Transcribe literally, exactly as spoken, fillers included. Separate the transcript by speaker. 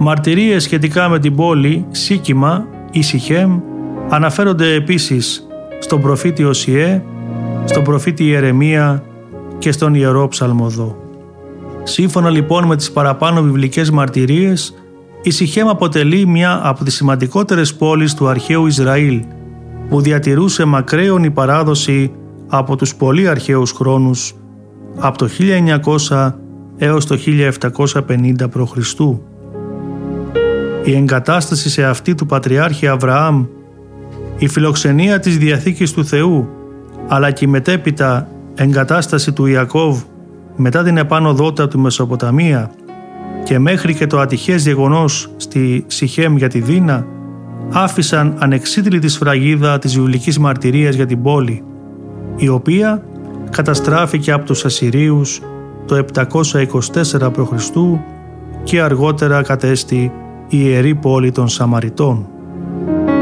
Speaker 1: Μαρτυρίες σχετικά με την πόλη Σίκιμα ή Σιχέμ αναφέρονται επίσης στον προφήτη Οσιέ, στον προφήτη Ιερεμία και στον Ιερό Ψαλμοδό. Σύμφωνα λοιπόν με τις παραπάνω βιβλικές μαρτυρίες, η Σιχέμ αποτελεί μια από τις σημαντικότερες πόλεις του αρχαίου Ισραήλ, που διατηρούσε μακραίωνη παράδοση από τους πολύ αρχαίους χρόνους, από το χίλια εννιακόσια έως το χίλια επτακόσια πενήντα π.Χ. Η εγκατάσταση σε αυτή του Πατριάρχη Αβραάμ, η φιλοξενία της Διαθήκης του Θεού, αλλά και η μετέπειτα εγκατάσταση του Ιακώβ μετά την επάνωδό του από τη Μεσοποταμία και μέχρι και το ατυχές γεγονός στη Σιχέμ για τη Δίνα, άφησαν ανεξίτηλη σφραγίδα της βιβλικής μαρτυρίας για την πόλη, η οποία καταστράφηκε από τους Ασσυρίους το επτακόσια είκοσι τέσσερα π.Χ. και αργότερα κατέστη η ιερή πόλη των Σαμαριτών.